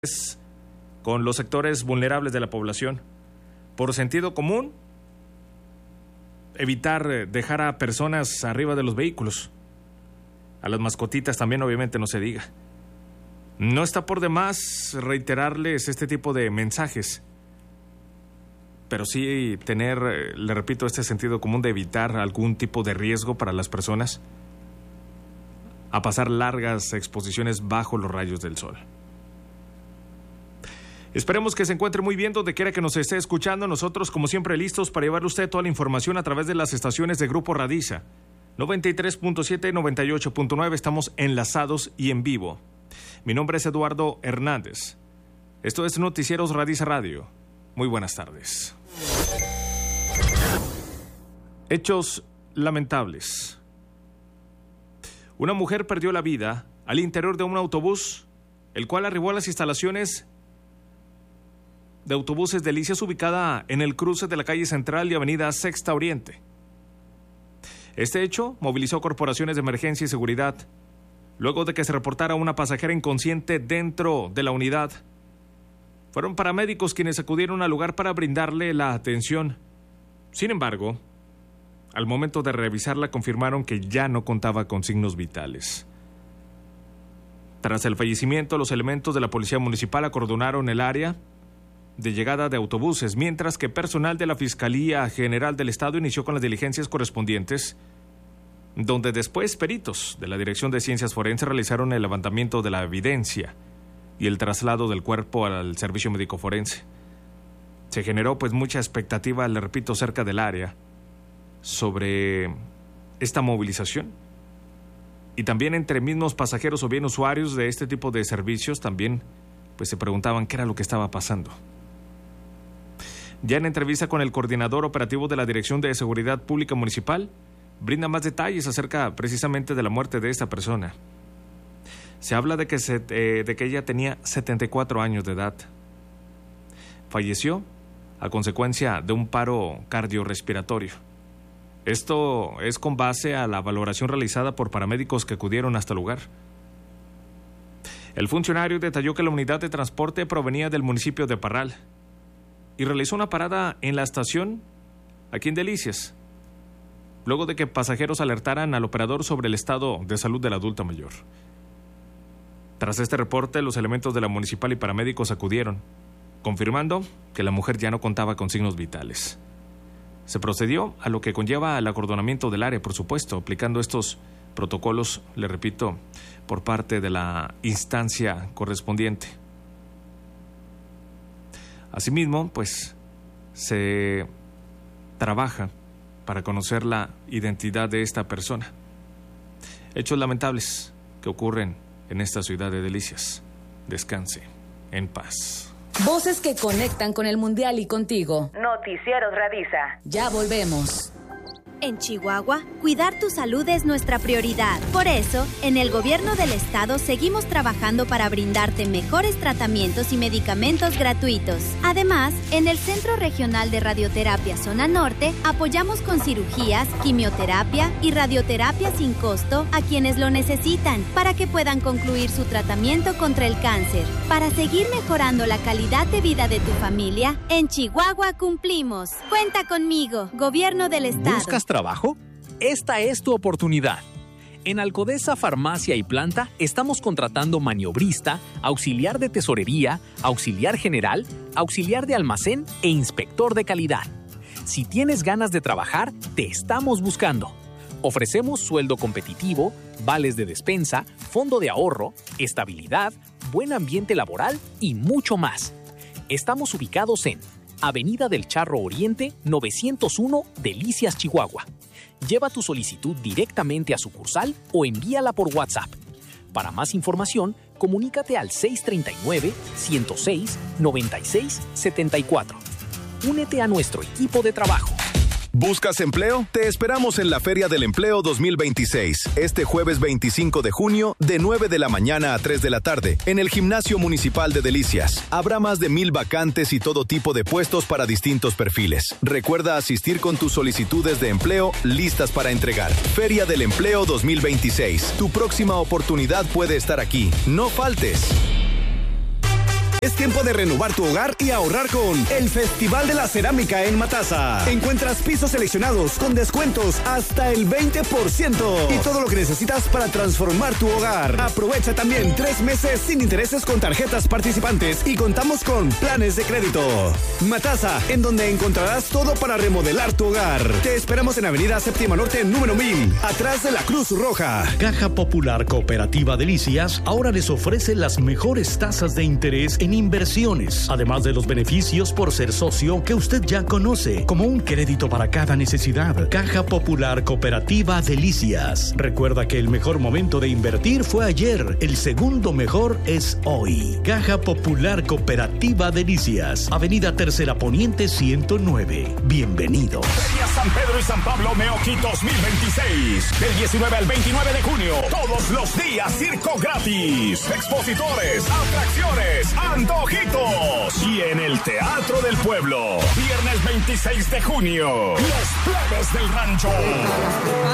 con los sectores vulnerables de la población. Por sentido común, evitar dejar a personas arriba de los vehículos. A las mascotitas también, obviamente, no se diga. No está por demás reiterarles este tipo de mensajes, pero sí tener, le repito, este sentido común de evitar algún tipo de riesgo para las personas a pasar largas exposiciones bajo los rayos del sol. Esperemos que se encuentre muy bien donde quiera que nos esté escuchando. Nosotros, como siempre, listos para llevarle a usted toda la información a través de las estaciones de Grupo Radiza. 93.7 y 98.9, estamos enlazados y en vivo. Mi nombre es Eduardo Hernández. Esto es Noticieros Radiza Radio. Muy buenas tardes. Hechos lamentables. Una mujer perdió la vida al interior de un autobús, el cual arribó a las instalaciones de autobuses Delicias, ubicada en el cruce de la calle Central y avenida Sexta Oriente. Este hecho movilizó corporaciones de emergencia y seguridad, luego de que se reportara una pasajera inconsciente dentro de la unidad. Fueron paramédicos quienes acudieron al lugar para brindarle la atención. Sin embargo, al momento de revisarla confirmaron que ya no contaba con signos vitales. Tras el fallecimiento, los elementos de la Policía Municipal acordonaron el área de llegada de autobuses, mientras que personal de la Fiscalía General del Estado inició con las diligencias correspondientes, donde después peritos de la Dirección de Ciencias Forenses realizaron el levantamiento de la evidencia y el traslado del cuerpo al servicio médico forense. Se generó mucha expectativa, le repito, cerca del área sobre esta movilización, y también entre mismos pasajeros o bien usuarios de este tipo de servicios también se preguntaban qué era lo que estaba pasando. Ya en entrevista con el coordinador operativo de la Dirección de Seguridad Pública Municipal, brinda más detalles acerca precisamente de la muerte de esta persona. Se habla de que ella tenía 74 años de edad. Falleció a consecuencia de un paro cardiorrespiratorio. Esto es con base a la valoración realizada por paramédicos que acudieron hasta el lugar. El funcionario detalló que la unidad de transporte provenía del municipio de Parral y realizó una parada en la estación aquí en Delicias, luego de que pasajeros alertaran al operador sobre el estado de salud del adulto mayor. Tras este reporte, los elementos de la municipal y paramédicos acudieron, confirmando que la mujer ya no contaba con signos vitales. Se procedió a lo que conlleva el acordonamiento del área, por supuesto, aplicando estos protocolos, le repito, por parte de la instancia correspondiente. Asimismo, se trabaja para conocer la identidad de esta persona. Hechos lamentables que ocurren en esta ciudad de Delicias. Descanse en paz. Voces que conectan con el Mundial y contigo. Noticieros Radiza. Ya volvemos. En Chihuahua, cuidar tu salud es nuestra prioridad. Por eso, en el gobierno del estado seguimos trabajando para brindarte mejores tratamientos y medicamentos gratuitos. Además, en el Centro Regional de Radioterapia Zona Norte, apoyamos con cirugías, quimioterapia y radioterapia sin costo a quienes lo necesitan para que puedan concluir su tratamiento contra el cáncer. Para seguir mejorando la calidad de vida de tu familia, en Chihuahua cumplimos. Cuenta conmigo, gobierno del estado. ¿Buscas trabajo? Esta es tu oportunidad. En Alcodesa Farmacia y Planta estamos contratando maniobrista, auxiliar de tesorería, auxiliar general, auxiliar de almacén e inspector de calidad. Si tienes ganas de trabajar, te estamos buscando. Ofrecemos sueldo competitivo, vales de despensa, fondo de ahorro, estabilidad, buen ambiente laboral y mucho más. Estamos ubicados en Avenida del Charro Oriente, 901, Delicias, Chihuahua. Lleva tu solicitud directamente a sucursal o envíala por WhatsApp. Para más información, comunícate al 639-106-9674. Únete a nuestro equipo de trabajo. ¿Buscas empleo? Te esperamos en la Feria del Empleo 2026, este jueves 25 de junio, de 9 de la mañana a 3 de la tarde, en el Gimnasio Municipal de Delicias. Habrá más de 1,000 vacantes y todo tipo de puestos para distintos perfiles. Recuerda asistir con tus solicitudes de empleo listas para entregar. Feria del Empleo 2026. Tu próxima oportunidad puede estar aquí. No faltes. Es tiempo de renovar tu hogar y ahorrar con el Festival de la Cerámica en Matasa. Encuentras pisos seleccionados con descuentos hasta el 20% y todo lo que necesitas para transformar tu hogar. Aprovecha también 3 meses sin intereses con tarjetas participantes y contamos con planes de crédito. Matasa, en donde encontrarás todo para remodelar tu hogar. Te esperamos en Avenida Séptima Norte, número 1000, atrás de la Cruz Roja. Caja Popular Cooperativa Delicias ahora les ofrece las mejores tasas de interés en inversiones, además de los beneficios por ser socio que usted ya conoce, como un crédito para cada necesidad. Caja Popular Cooperativa Delicias. Recuerda que el mejor momento de invertir fue ayer, el segundo mejor es hoy. Caja Popular Cooperativa Delicias, Avenida Tercera Poniente 109. Bienvenido. Feria San Pedro y San Pablo Meoqui 2026. Del 19 al 29 de junio. Todos los días circo gratis. Expositores, atracciones, antojitos. Y en el Teatro del Pueblo. Viernes 26 de junio. Los Plebes del Rancho.